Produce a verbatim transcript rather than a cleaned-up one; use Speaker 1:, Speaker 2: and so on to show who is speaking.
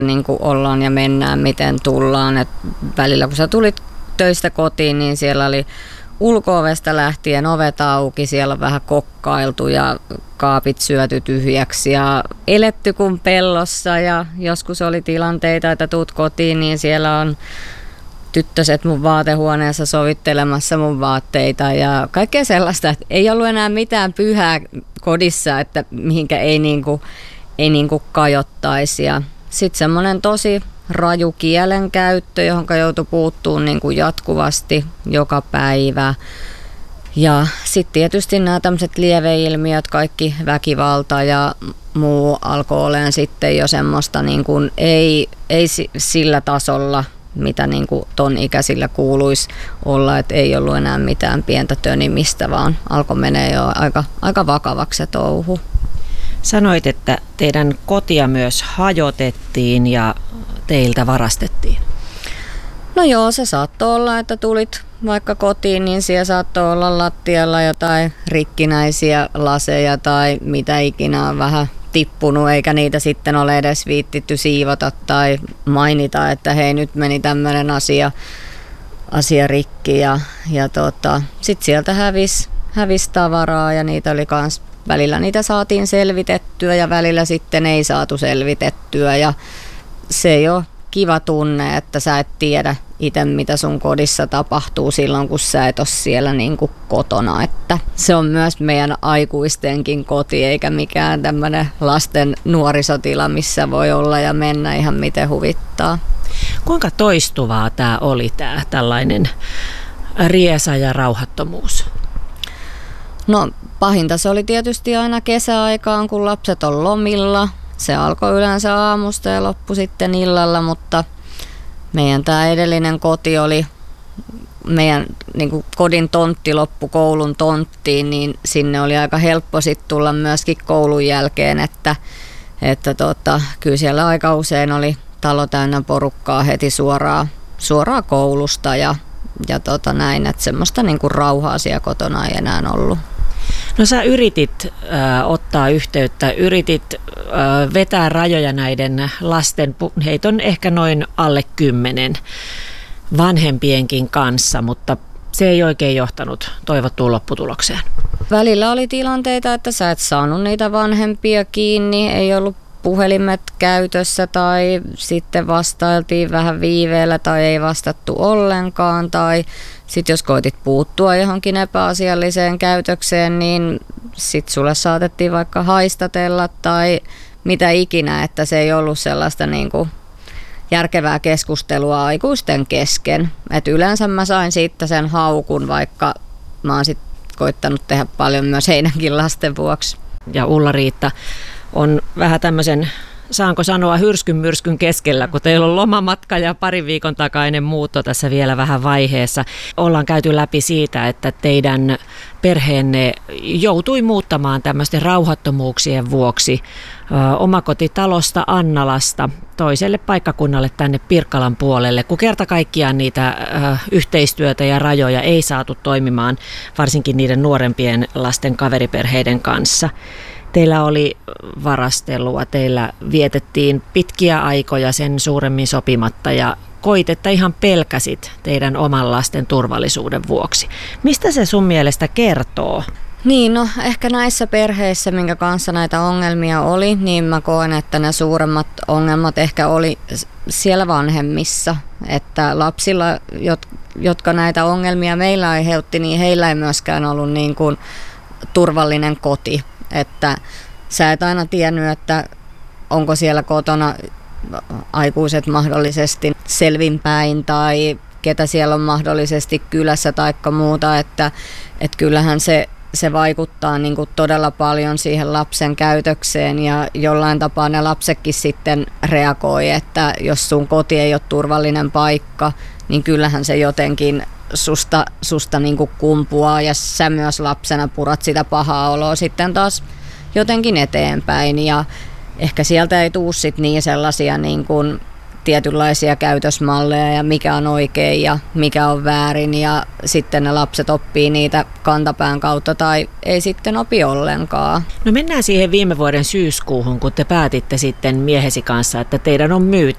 Speaker 1: niin kuin ollaan ja mennään, miten tullaan. Et välillä kun sä tulit töistä kotiin, niin siellä oli ulko-ovesta lähtien ovet auki, siellä on vähän kokkailtu ja kaapit syöty tyhjäksi ja eletty kuin pellossa. Ja joskus oli tilanteita, että tuut kotiin, niin siellä on tyttöset mun vaatehuoneessa sovittelemassa mun vaatteita ja kaikkea sellaista, että ei ollut enää mitään pyhää kodissa, että mihinkä ei niinku, ei niinku kajottaisi. Ja sitten semmoinen tosi raju kielenkäyttö, johon joutui puuttumaan niinku jatkuvasti joka päivä. Ja sitten tietysti nämä tämmöiset lieveilmiöt, kaikki väkivalta ja muu alkoi olemaan sitten jo semmoista niinku, ei, ei sillä tasolla, mitä niin kuin ton ikäisillä kuuluisi olla, että ei ollut enää mitään pientä tönimistä, vaan alkoi menee jo aika, aika vakavaksi se touhu.
Speaker 2: Sanoit, että teidän kotia myös hajotettiin ja teiltä varastettiin.
Speaker 1: No joo, se saattoi olla, että tulit vaikka kotiin, niin siellä saattoi olla lattialla jotain rikkinäisiä laseja tai mitä ikinä on vähän tippunut, eikä niitä sitten ole edes viittitty siivota tai mainita, että hei, nyt meni tämmöinen asia, asia rikki. Ja, ja tota, sitten sieltä hävisi hävis tavaraa ja niitä oli kans, välillä niitä saatiin selvitettyä ja välillä sitten ei saatu selvitettyä. Ja se ei ole kiva tunne, että sä et tiedä itse, mitä sun kodissa tapahtuu silloin, kun sä et ole siellä niin kuin kotona. Että se on myös meidän aikuistenkin koti, eikä mikään tämmöinen lasten nuorisotila, missä voi olla ja mennä ihan miten huvittaa.
Speaker 2: Kuinka toistuvaa tämä oli, tämä tällainen riesa ja rauhattomuus?
Speaker 1: No pahinta se oli tietysti aina kesäaikaan, kun lapset on lomilla. Se alkoi yleensä aamusta ja loppui sitten illalla, mutta meidän tämä edellinen koti oli, meidän niin kuin kodin tontti loppu koulun tonttiin, niin sinne oli aika helppo sitten tulla myöskin koulun jälkeen, että, että tota, kyllä siellä aika usein oli talo täynnä porukkaa heti suoraan, suoraan koulusta ja, ja tota näin, että semmoista niin kuin rauhaa siellä kotona ei enää ollut.
Speaker 2: No sä yritit äh, ottaa yhteyttä, yritit äh, vetää rajoja näiden lasten, heitä on ehkä noin alle kymmenen vanhempienkin kanssa, mutta se ei oikein johtanut toivottuun lopputulokseen.
Speaker 1: Välillä oli tilanteita, että sä et saanut niitä vanhempia kiinni, ei ollut puhelimet käytössä tai sitten vastailtiin vähän viiveellä tai ei vastattu ollenkaan tai sitten jos koitit puuttua johonkin epäasialliseen käytökseen, niin sitten sulle saatettiin vaikka haistatella tai mitä ikinä, että se ei ollut sellaista niin kuin järkevää keskustelua aikuisten kesken. Et yleensä mä sain siitä sen haukun, vaikka mä oon sitten koittanut tehdä paljon myös heidänkin lasten vuoksi.
Speaker 2: Ja Ulla-Riitta on vähän tämmöisen, saanko sanoa, hyrskyn myrskyn keskellä, kun teillä on lomamatka ja parin viikon takainen muutto tässä vielä vähän vaiheessa. Ollaan käyty läpi siitä, että teidän perheenne joutui muuttamaan tämmöisten rauhattomuuksien vuoksi ö, omakotitalosta Annalasta toiselle paikkakunnalle tänne Pirkkalan puolelle, kun kerta kaikkiaan niitä ö, yhteistyötä ja rajoja ei saatu toimimaan, varsinkin niiden nuorempien lasten kaveriperheiden kanssa. Teillä oli varastelua, teillä vietettiin pitkiä aikoja sen suuremmin sopimatta ja koit, että ihan pelkäsit teidän oman lasten turvallisuuden vuoksi. Mistä se sun mielestä kertoo?
Speaker 1: Niin, no ehkä näissä perheissä, minkä kanssa näitä ongelmia oli, niin mä koen, että ne suuremmat ongelmat ehkä oli siellä vanhemmissa. Että lapsilla, jotka näitä ongelmia meillä aiheutti, niin heillä ei myöskään ollut niin kuin turvallinen koti. Että sä et aina tiennyt, että onko siellä kotona aikuiset mahdollisesti selvinpäin tai ketä siellä on mahdollisesti kylässä tai muuta, että, että kyllähän se, se vaikuttaa niin kuin todella paljon siihen lapsen käytökseen ja jollain tapaa ne lapsetkin sitten reagoi, että jos sun koti ei ole turvallinen paikka, niin kyllähän se jotenkin susta, susta niin kuin kumpuaa ja sä myös lapsena purat sitä pahaa oloa sitten taas jotenkin eteenpäin ja ehkä sieltä ei tule sit niin sellaisia niin kuin tietynlaisia käytösmalleja ja mikä on oikein ja mikä on väärin ja sitten ne lapset oppii niitä kantapään kautta tai ei sitten opi ollenkaan.
Speaker 2: No mennään siihen viime vuoden syyskuuhun, kun te päätitte sitten miehesi kanssa, että teidän on myytävä